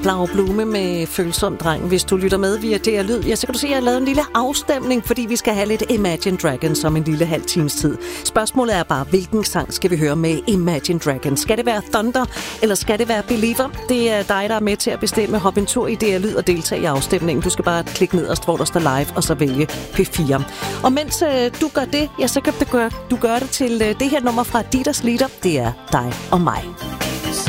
Blau Blume med Følsom Dreng. Hvis du lytter med via DR Lyd, ja, så kan du se, at jeg har lavet en lille afstemning, fordi vi skal have lidt Imagine Dragons om en lille halv times tid. Spørgsmålet er bare, hvilken sang skal vi høre med Imagine Dragons? Skal det være Thunder, eller skal det være Believer? Det er dig, der er med til at bestemme. Hop en tur i DR Lyd og deltage i afstemningen. Du skal bare klikke nederst, hvor der står live, og så vælge P4. Og mens du gør det, ja, så kan du gøre det til det her nummer fra Adidas Leader. Det er dig og mig.